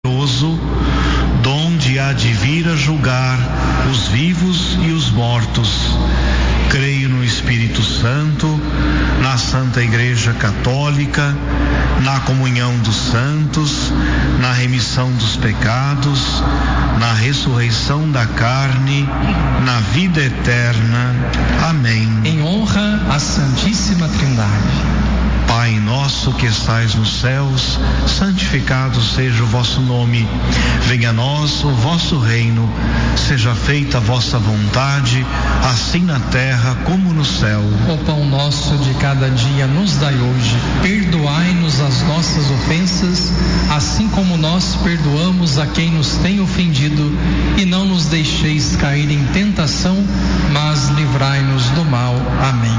donde há de vir a julgar os vivos e os mortos. Creio no Espírito Santo, na Santa Igreja Católica, na comunhão dos santos, na remissão dos pecados, na ressurreição da carne, na vida eterna. Amém. Em honra à Santíssima Trindade. Pai nosso que estais nos céus, santificado seja o vosso nome. Venha a nós o vosso reino. Seja feita a vossa vontade, assim na terra como no céu. O pão nosso de cada dia nos dai hoje. Perdoai-nos as nossas ofensas, assim como nós perdoamos a quem nos tem ofendido. E não nos deixeis cair em tentação, mas livrai-nos do mal. Amém.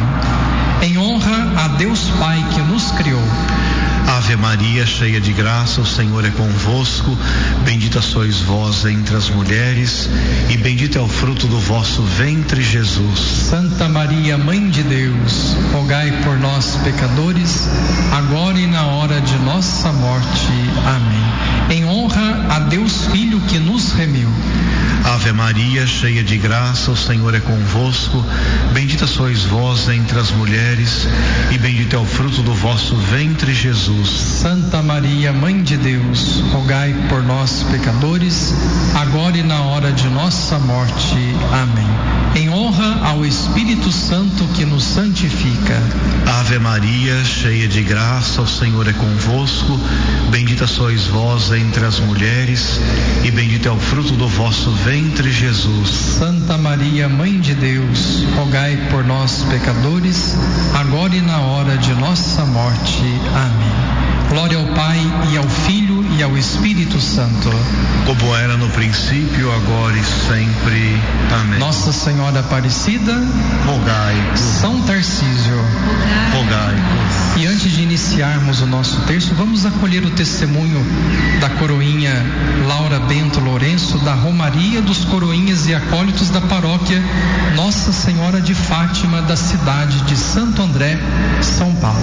Em honra a Deus Pai que nos criou. Ave Maria, cheia de graça, o Senhor é convosco. Bendita sois vós entre as mulheres, e bendito é o fruto do vosso ventre, Jesus. Santa Maria, Mãe de Deus, rogai por nós, pecadores, agora e na hora de nossa morte. Amém. Em honra a Deus Filho que nos remiu. Ave Maria, cheia de graça, o Senhor é convosco. Bendita sois vós entre as mulheres, e bendito é o fruto do vosso ventre, Jesus. Santa Maria, Mãe de Deus, rogai por nós, pecadores, agora e na hora de nossa morte. Amém. Em honra ao Espírito Santo que nos santifica. Ave Maria, cheia de graça, o Senhor é convosco. Bendita sois vós entre as mulheres, e bendito é o fruto do vosso ventre, Jesus. Santa Maria, Mãe de Deus, rogai por nós, pecadores, agora e na hora de nossa morte. Amém. Glória ao Pai, e ao Filho, e ao Espírito Santo. Como era no princípio, agora e sempre. Amém. Nossa Senhora Aparecida, rogai. São Tarcísio, rogai. E antes de iniciarmos o nosso texto, vamos acolher o testemunho da coroinha Laura Bento Lourenço, da Romaria dos Coroinhas e Acólitos da Paróquia Nossa Senhora de Fátima, da cidade de Santo André, São Paulo.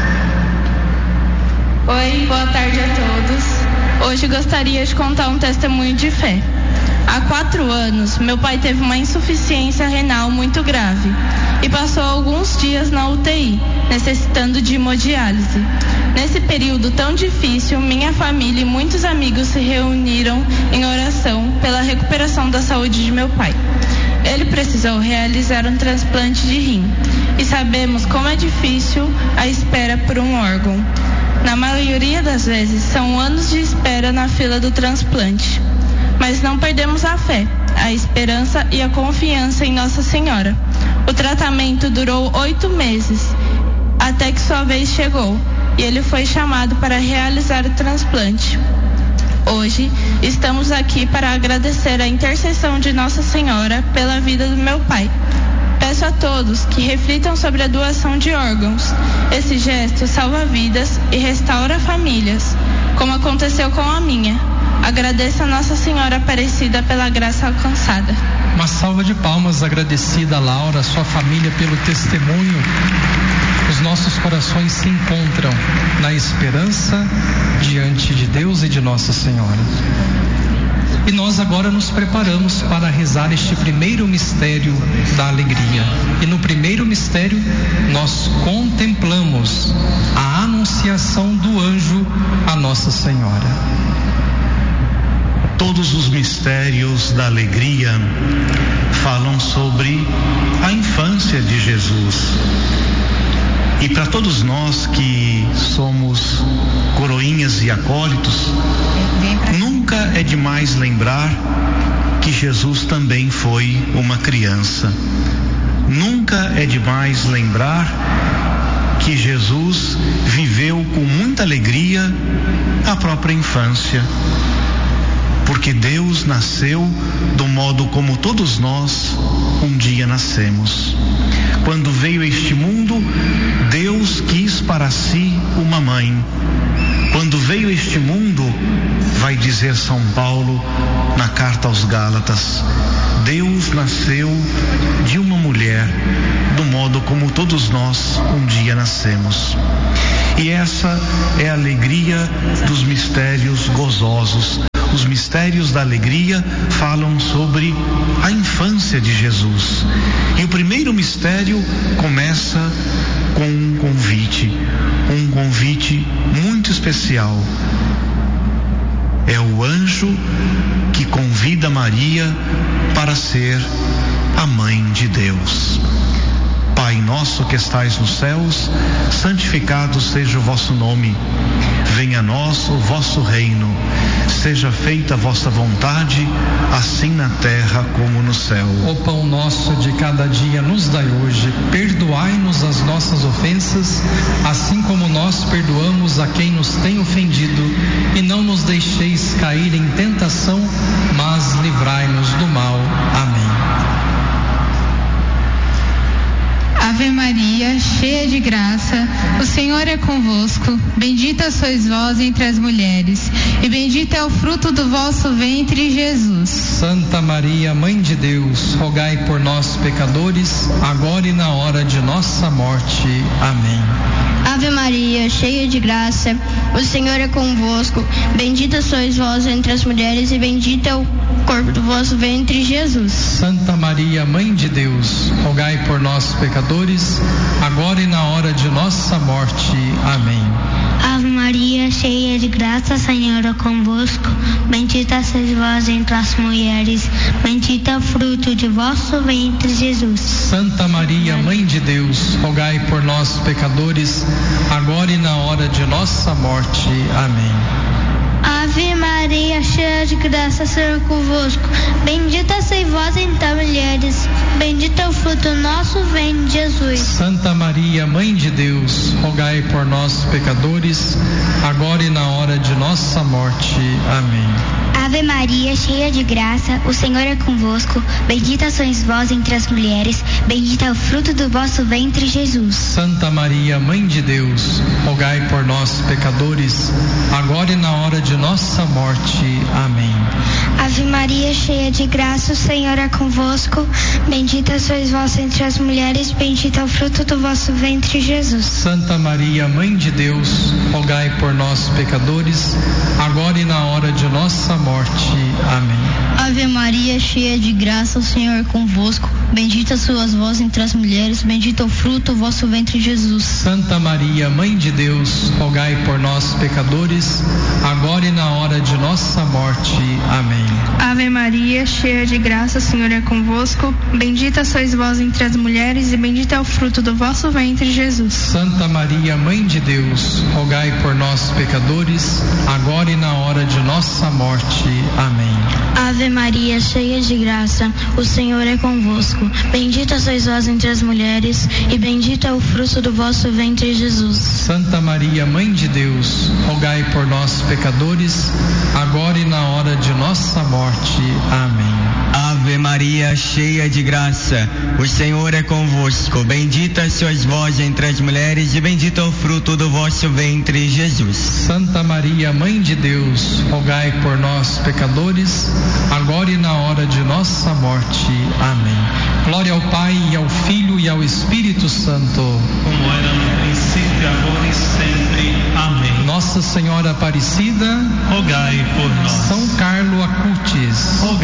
Oi, boa tarde a todos. Hoje gostaria de contar um testemunho de fé. Há 4 anos, meu pai teve uma insuficiência renal muito grave e passou alguns dias na UTI, necessitando de hemodiálise. Nesse período tão difícil, minha família e muitos amigos se reuniram em oração pela recuperação da saúde de meu pai. Ele precisou realizar um transplante de rim e sabemos como é difícil a espera por um órgão. Na maioria das vezes, são anos de espera na fila do transplante. Mas não perdemos a fé, a esperança e a confiança em Nossa Senhora. O tratamento durou 8 meses, até que sua vez chegou, e ele foi chamado para realizar o transplante. Hoje, estamos aqui para agradecer a intercessão de Nossa Senhora pela vida do meu pai. Peço a todos que reflitam sobre a doação de órgãos. Esse gesto salva vidas e restaura famílias, como aconteceu com a minha. Agradeço a Nossa Senhora Aparecida pela graça alcançada. Uma salva de palmas agradecida a Laura, a sua família, pelo testemunho. Os nossos corações se encontram na esperança diante de Deus e de Nossa Senhora. E nós agora nos preparamos para rezar este primeiro mistério da alegria. E no primeiro mistério nós contemplamos a anunciação do anjo a Nossa Senhora. Todos os mistérios da alegria falam sobre a infância de Jesus. E para todos nós que somos coroinhas e acólitos, nunca é demais lembrar que Jesus também foi uma criança. Nunca é demais lembrar que Jesus viveu com muita alegria a própria infância. Porque Deus nasceu do modo como todos nós um dia nascemos. Quando veio a este mundo, Deus quis para si uma mãe. Quando veio a este mundo, vai dizer São Paulo na carta aos Gálatas, Deus nasceu de uma mulher, do modo como todos nós um dia nascemos. E essa é a alegria dos mistérios gozosos os mistérios da alegria falam sobre a infância de Jesus. E o primeiro mistério começa com um convite muito especial. É o anjo que convida Maria para ser a mãe de Deus. Pai nosso que estais nos céus, santificado seja o vosso nome. Venha a nós o vosso reino. Seja feita a vossa vontade, assim na terra como no céu. O pão nosso de cada dia nos dai hoje. Perdoai-nos as nossas ofensas, assim como nós perdoamos a quem nos tem ofendido. E não nos deixeis cair em tentação, mas livrai-nos do mal. Amém. Ave Maria, cheia de graça, o Senhor é convosco. Bendita sois vós entre as mulheres, e bendito é o fruto do vosso ventre, Jesus. Santa Maria, Mãe de Deus, rogai por nós, pecadores, agora e na hora de nossa morte. Amém. Ave Maria, cheia de graça, o Senhor é convosco. Bendita sois vós entre as mulheres, e bendito é o corpo do vosso ventre, Jesus. Santa Maria, Mãe de Deus, rogai por nós, pecadores, agora e na hora de nossa morte. Amém. Ave Maria, cheia de graça, o Senhor é convosco. Bendita sois vós entre as mulheres, bendito é o fruto de vosso ventre, Jesus. Santa Maria, Mãe de Deus, rogai por nós, pecadores, agora e na hora de nossa morte. Amém. Ave Maria, cheia de graça, o Senhor é convosco. Bendita sois vós entre as mulheres, bendito é o fruto do nosso ventre, Jesus. Santa Maria, Mãe de Deus, rogai por nós, pecadores, agora e na hora de nossa morte. Amém. Ave Maria, cheia de graça, o Senhor é convosco. Bendita sois vós entre as mulheres, bendito é o fruto do vosso ventre, Jesus. Santa Maria, Mãe de Deus, rogai por nós, pecadores, agora e na hora de nossa morte. Amém. Ave Maria, cheia de graça, o Senhor é convosco. Bendita sois vós entre as mulheres, bendito é o fruto do vosso ventre, Jesus. Santa Maria, Mãe de Deus, rogai por nós, pecadores, agora e na hora de nossa morte. Amém. Ave Maria, cheia de graça, o Senhor é convosco. Bendita sois vós entre as mulheres, bendito é o fruto do vosso ventre, Jesus. Santa Maria, Mãe de Deus, rogai por nós, pecadores, agora e na hora de nossa morte. Amém. Ave Maria, cheia de graça, o Senhor é convosco. Bendita sois vós entre as mulheres, e bendito é o fruto do vosso ventre, Jesus. Santa Maria, Mãe de Deus, rogai por nós, pecadores, agora e na hora de nossa morte. Amém. Ave Maria, cheia de graça, o Senhor é convosco. Bendita sois vós entre as mulheres, e bendito é o fruto do vosso ventre, Jesus. Santa Maria, Mãe de Deus, rogai por nós, pecadores, agora e na hora de nossa morte. Amém. Ave Maria, cheia de graça, o Senhor é convosco. Bendita sois vós entre as mulheres, e bendito é o fruto do vosso ventre, Jesus. Santa Maria, Mãe de Deus, rogai por nós, pecadores, agora e na hora de nossa morte. Amém. Glória ao Pai, e ao Filho, e ao Espírito Santo, como era no princípio, agora e sempre. Amém. Nossa Senhora Aparecida, rogai por nós. São Carlo Acutis,